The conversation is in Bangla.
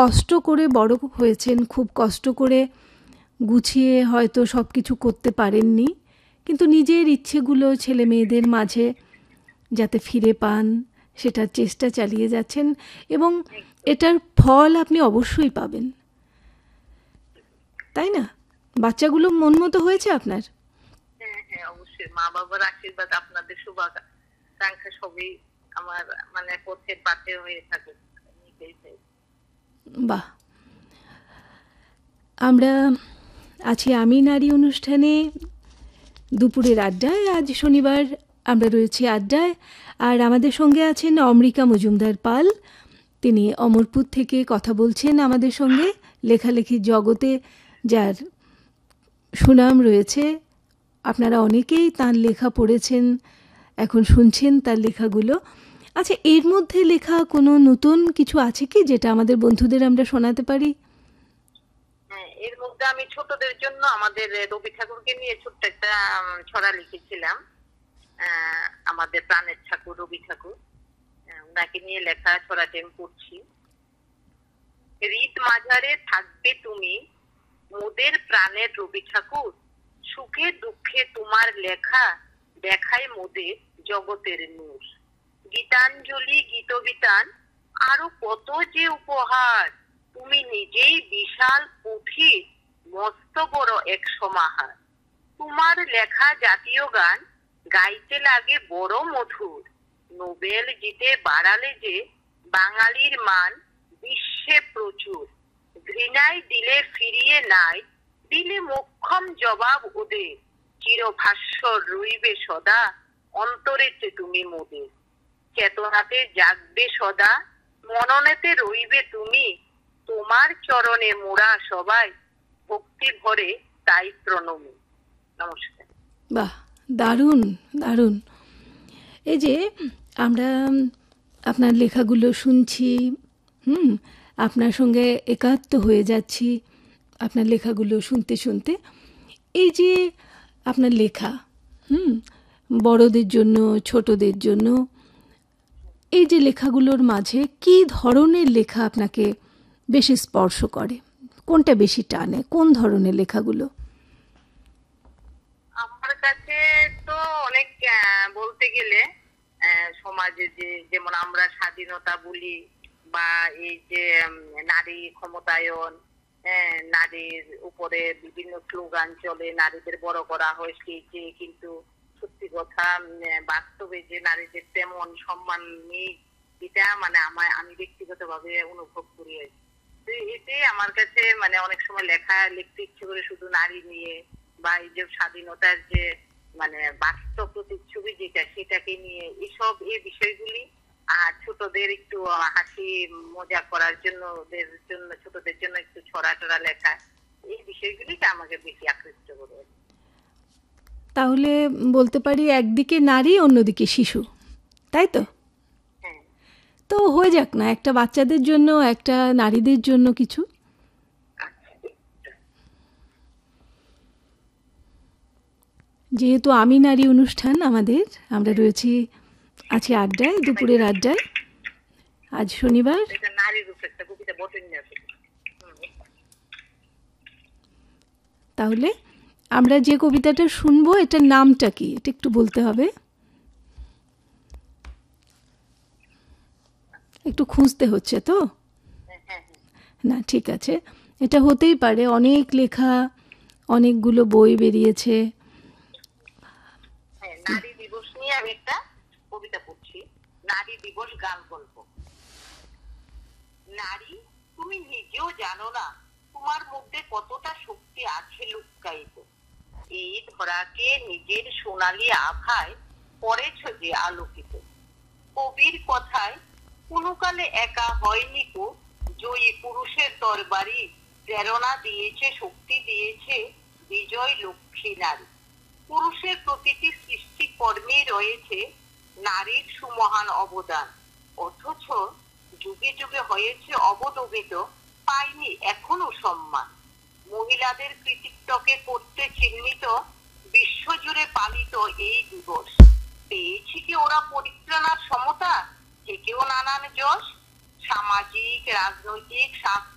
কষ্ট করে বড় হয়েছেন, খুব কষ্ট করে গুছিয়ে হয়তো সব কিছু করতে পারেননি, কিন্তু নিজের ইচ্ছেগুলো ছেলে মেয়েদের মাঝে যাতে ফিরে পান সেটার চেষ্টা চালিয়ে যাচ্ছেন, এবং এটার ফল আপনি অবশ্যই পাবেন, তাই না? বাচ্চাগুলো মন মতো হয়েছে আপনার? হ্যাঁ হ্যাঁ, অবশ্যই। মা বাবার আশীর্বাদ, আপনাদের শুভাকাঙ্ক্ষা সবই আমার মানে পথের পাশে হয়ে থাকুক। বাহ। আমরা আছি আমি নারী অনুষ্ঠানে দুপুরের আড্ডায়। আজ শনিবার আমরা রয়েছি আড্ডায়, আর আমাদের সঙ্গে আছেন অমৃকা মজুমদার পাল। তিনি অমরপুর থেকে কথা বলছেন আমাদের সঙ্গে। লেখালেখির জগতে যার সুনাম রয়েছে, আপনারা অনেকেই তার লেখা পড়েছেন, এখন শুনছেন তার লেখাগুলো। আচ্ছা, এর মধ্যে লেখা কোনো নতুন কিছু আছে কি যেটা আমাদের বন্ধুদের আমরা শোনাতে পারি? এর মধ্যে আমি ছোটদের জন্য আমাদের রবি ঠাকুরকে নিয়ে ছোট্ট একটা ছড়া লিখেছিলাম। আমাদের প্রাণের ঠাকুর রবি ঠাকুর, ওনাকে নিয়ে লেখা ছড়াটি আমি পড়ছি। রীত মাঝারে থাকবে তুমি, মোদের প্রাণের রবি ঠাকুর, সুখে দুঃখে তোমার লেখা দেখায় মোদের জগতের নূর। গীতাঞ্জলি, গীতবিতান, আরো কত যে উপহার, তুমি নিজেই বিশাল পুঁথি, মস্ত বড় এক সমাহার। তোমার লেখা জাতীয় গান গাইতে লাগে বড় মধুর, নোবেল জিতে বাড়ালে যে বাঙালির মান বিশ্বে প্রচুর। ঘৃণায় দিলে ফিরিয়ে নাই, দিলে মোক্ষম জবাব ওদের, চিরভাস্বর রইবে সদা অন্তরেতে তুমি মোদের। চেতনাতে জাগবে সদা, মননেতে রইবে তুমি, তোমার চরণে মোরা সবাই ভক্তি ভরে তাই প্রণমী। নমস্কার। বাহ, দারুণ দারুণ। এই যে আমরা আপনার লেখাগুলো শুনছি, আপনার সঙ্গে একাত্ম হয়ে যাচ্ছি আপনার লেখাগুলো শুনতে শুনতে। এই যে আপনার লেখা, বড়দের জন্য ছোটদের জন্য, এই যে লেখাগুলোর মাঝে কি ধরনের লেখা আপনাকে বেশি স্পর্শ করে? কোনটা বেশি টানে? কোন ধরনের লেখাগুলো? আমার কাছে তো অনেক, বলতে গেলে সমাজে যেমন আমরা স্বাধীনতা বলি, বা এই যে নারী ক্ষমতায়ন, নারীর উপরে বিভিন্ন স্লোগান চলে, নারীদের বড় করা হয় স্টেজে, কিন্তু সত্যি কথা বাস্তবে যে নারীদের তেমন সম্মান নেই, এটা মানে আমি ব্যক্তিগতভাবে অনুভব করি। এতে আমার কাছে মানে অনেক সময় লিখতে ইচ্ছে করে শুধু নারী নিয়ে, বা এই যে স্বাধীনতার যে মানে বাস্তব প্রতিচ্ছবি যেটা, সেটাকে নিয়ে এই বিষয়গুলি। আর ছোটদের একটু হাসি মজা করার জন্য, ওদের জন্য, ছোটদের জন্য একটু ছড়া টড়া লেখা, এই বিষয়গুলিকে আমাকে বেশি আকৃষ্ট করে। তাহলে বলতে পারি একদিকে নারী, অন্যদিকে শিশু, তাই তো? হ্যাঁ। তো হয়ে যাক না, একটা বাচ্চাদের জন্য, একটা নারীদের জন্য কিছু। যেহেতু আমি নারী অনুষ্ঠান আমাদের, আমরা রয়েছি আছি আড্ডায়, দুপুরের আড্ডায়। আজ শনিবার। তাহলে আমরা যে কবিতাটা শুনবো, এটার নামটা কি, এটা একটু বলতে হবে, একটু খুঁজতে হচ্ছে তো। না, ঠিক আছে, এটা হতেই পারে, অনেক লেখা, অনেকগুলো বই বেরিয়েছে। নারী দিবস নিয়ে আমি একটা কবিতা পড়ছি। নারী দিবস গান গল্প। নারী, তুমি নিজেও জানো না তোমার মধ্যে কতটা শক্তি আছে লুক্কায়িত। এই ধরাকে নিজের সোনালী আভায় করেছ যে আলোকিত। কবির কথায় কোনো কালে একা হয়নি কো, জয়ী পুরুষের তরবারি প্রেরণা দিয়েছে, শক্তি দিয়েছে বিজয় লক্ষ্মী নারী। পুরুষের প্রতিটি সৃষ্টি কর্মে রয়েছে নারীর সুমহান অবদান, অথচ যুগে যুগে হয়েছে অবদমিত, পায়নি এখনো সম্মান। মহিলাদের কৃতিত্বকে করতে চিহ্নিত, বিশ্বজুড়ে পালিত এই দিবস। পেয়েছি কি ওরা পরিত্রাণার সমতা, থেকেও নানান যশ, সামাজিক, রাজনৈতিক,